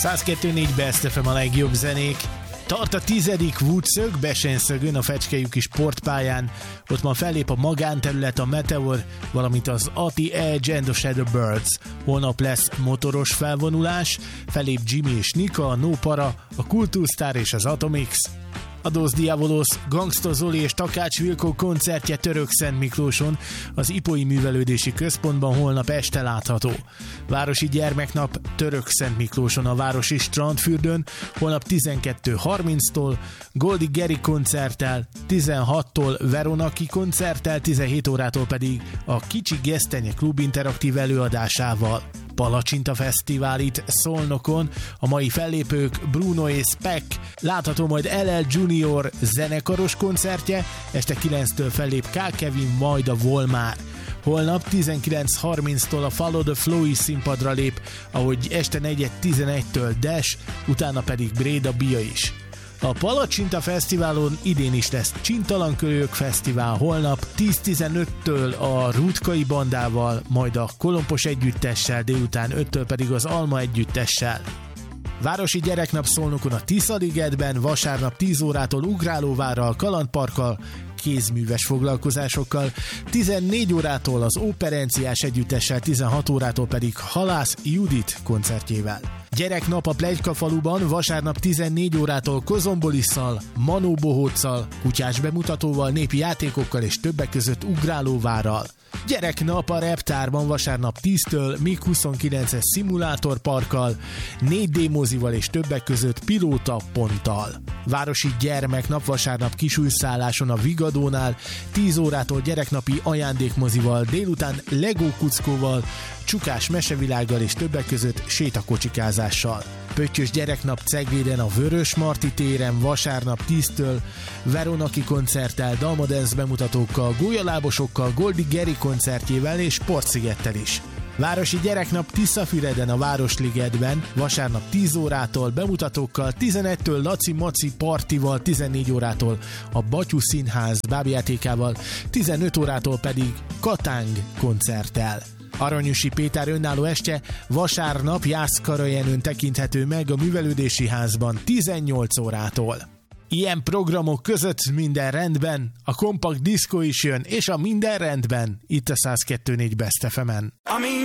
102.4 Best FM a legjobb zenék. Tart a 10. Woodszög, Besenszögön, a Fecskejüki sportpályán. Ott ma fellép a magánterület, a Meteor, valamint az Ati Edge and the Shadowbirds. Holnap lesz motoros felvonulás, fellép Jimmy és Nika, a No Para, a Kultúrsztár és az Atomix. A Dos Diabolos, Gangsta Zoli és Takács Vilkó koncertje Törökszentmiklóson, az Ipói Művelődési Központban holnap este látható. Városi Gyermeknap Törökszentmiklóson, a Városi Strandfürdőn, holnap 12:30-tól, Goldi Geri koncerttel, 16-tól Veronaki koncerttel, 17 órától pedig a Kicsi Gesztenye Klub interaktív előadásával. Palacsinta Fesztivál itt Szolnokon, a mai fellépők Bruno és Speck, látható majd LL Junior zenekaros koncertje, este 9-től fellép K. Kevin, majd a Volmár. Holnap 19:30-tól a Follow the Flow is színpadra lép, ahogy este 4:11-től Dash, utána pedig Bréda Bia is. A Palacsinta Fesztiválon idén is lesz Csintalankölyök Fesztivál holnap 10:15-től a Rutkai bandával, majd a Kolompos együttessel, délután 5-től pedig az Alma együttessel. Városi Gyereknap Szolnokon a Tiszaligetben, vasárnap 10 órától Ugrálóvárral, Kalandparkkal, kézműves foglalkozásokkal, 14 órától az Óperenciás együttessel, 16 órától pedig Halász Judit koncertjével. Gyereknap a Pletykafaluban, vasárnap 14 órától Kozombolisszal, Manó Bohóccal, kutyás bemutatóval, népi játékokkal és többek között Ugrálóvárral. Gyereknap a Reptárban, vasárnap 10-től MiG 29-es szimulátorparkkal, 4D mozival és többek között Pilóta ponttal. Városi Gyermeknap vasárnap Kisújszálláson a Vigadónál, 10 órától gyereknapi ajándékmozival, délután Lego kuckóval, Csukás mesevilággal és többek között sétakocsikázással. Pöttyös Gyereknap Cegléden a Vörös Marti téren, vasárnap 10-től Veronaki koncerttel, Dalmadance bemutatókkal, gólyalábosokkal, Goldi Geri koncertjével és Sportszigettel is. Városi Gyereknap Tiszafüreden a Városligetben, vasárnap 10 órától bemutatókkal, 11-től Laci Maci partival, 14 órától a Batyú Színház bábjátékával, 15 órától pedig Katáng koncerttel. Aranyusi Péter önálló estje vasárnap Jászkarajenőn tekinthető meg a Művelődési Házban 18 órától. Ilyen programok között minden rendben, a kompakt diszkó is jön, és a minden rendben itt a 102.4 Best FM-en.